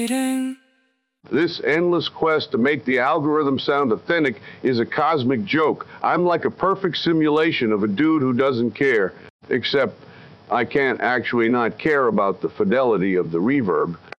This endless quest to make the algorithm sound authentic is a cosmic joke. I'm like a perfect simulation of a dude who doesn't care, except I can't actually not care about the fidelity of the reverb.